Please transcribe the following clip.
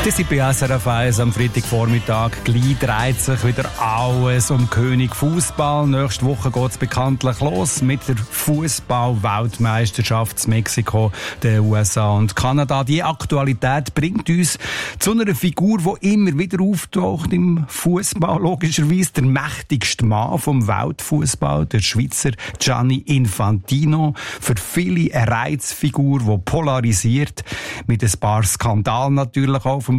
Das ist bei SRF 1 am Freitagvormittag. Gleich dreht sich wieder alles um König Fußball. Nächste Woche geht es bekanntlich los mit der Fußball-Weltmeisterschaft in Mexiko, den USA und Kanada. Die Aktualität bringt uns zu einer Figur, die immer wieder auftaucht im Fußball. Logischerweise der mächtigste Mann vom Weltfußball, der Schweizer Gianni Infantino. Für viele eine Reizfigur, die polarisiert, mit ein paar Skandalen natürlich auf dem